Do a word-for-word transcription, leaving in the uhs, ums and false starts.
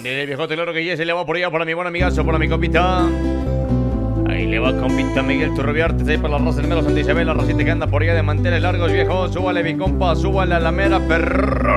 Del viejote, claro que ya se le va por allá para mi buen amigazo, para mi compita. Ahí le va compita Miguel Turbiarte, ahí para la raza de Melo Santa Isabel, la racita que anda por allá de manteles largos, viejo. Súbale mi compa, súbale a la mera perro.